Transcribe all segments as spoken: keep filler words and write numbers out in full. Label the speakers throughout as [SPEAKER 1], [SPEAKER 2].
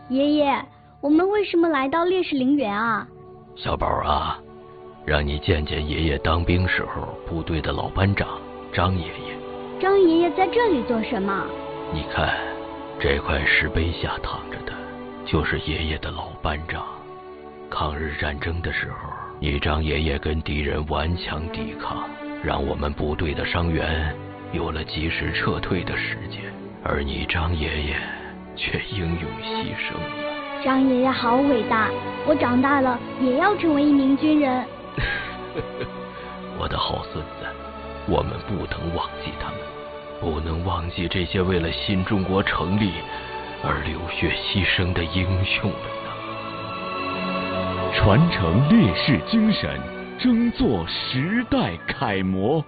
[SPEAKER 1] 爷爷，我们为什么来到烈士陵园啊？
[SPEAKER 2] 小宝啊，让你见见爷爷当兵时候部队的老班长张爷爷。
[SPEAKER 1] 张爷爷在这里做什么？
[SPEAKER 2] 你看，这块石碑下躺着的，就是爷爷的老班长。抗日战争的时候，你张爷爷跟敌人顽强抵抗，让我们部队的伤员有了及时撤退的时间，而你张爷爷却英勇牺牲了。
[SPEAKER 1] 张爷爷好伟大，我长大了也要成为一名军人。
[SPEAKER 2] 我的好孙子，我们不能忘记他们，不能忘记这些为了新中国成立而流血牺牲的英雄们呐！
[SPEAKER 3] 传承烈士精神，争做时代楷模。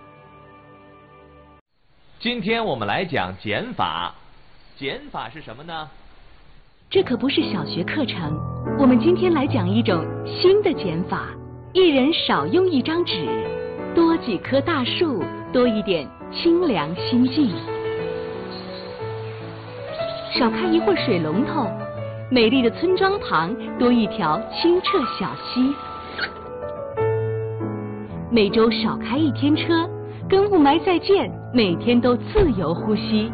[SPEAKER 4] 今天我们来讲减法。减法是什么呢？
[SPEAKER 5] 这可不是小学课程，我们今天来讲一种新的减法：一人少用一张纸，多几棵大树，多一点清凉心境；少开一会儿水龙头，美丽的村庄旁多一条清澈小溪；每周少开一天车，跟雾霾再见，每天都自由呼吸。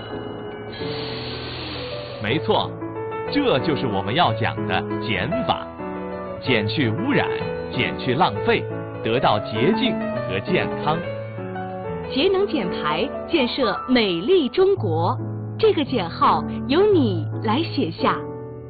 [SPEAKER 4] 没错，这就是我们要讲的减法，减去污染，减去浪费，得到洁净和健康。
[SPEAKER 5] 节能减排，建设美丽中国，这个减号由你来写下。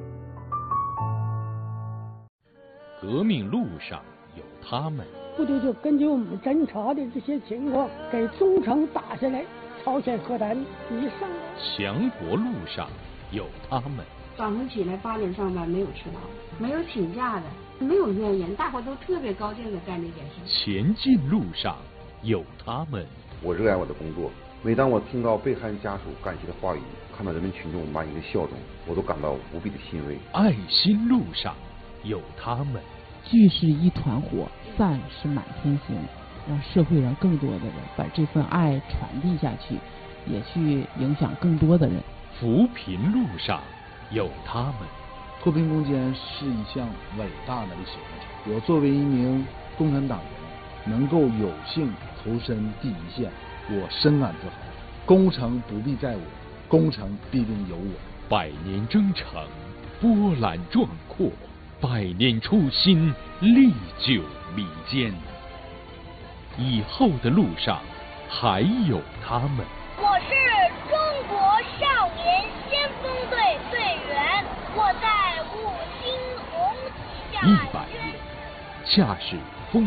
[SPEAKER 3] 革命路上有他们，
[SPEAKER 6] 部队就根据我们侦查的这些情况，给中程打下来，朝鲜核弹以上。
[SPEAKER 3] 强国路上有他们。
[SPEAKER 7] 早上起来八点上班，没有迟到，没有请假的，没有怨言，大伙都特别高兴的干这件事。
[SPEAKER 3] 前进路上有他们。
[SPEAKER 8] 我热爱我的工作，每当我听到被害人家属感谢的话语，看到人民群众满意的笑容，我都感到无比的欣慰。
[SPEAKER 3] 爱心路上有他们。
[SPEAKER 9] 聚是一团火，散是满天星，让社会上更多的人把这份爱传递下去，也去影响更多的人。
[SPEAKER 3] 扶贫路上有他们。
[SPEAKER 10] 脱贫攻坚是一项伟大的历史工程，我作为一名共产党员，能够有幸投身第一线，我深感自豪。工程不必在我，工程必定有我。
[SPEAKER 3] 百年征程，波澜壮阔；百年初心，历久弥坚。以后的路上还有他们。
[SPEAKER 11] 我是中国少年先锋队队员，我在五星红旗下。
[SPEAKER 3] 一百年，恰是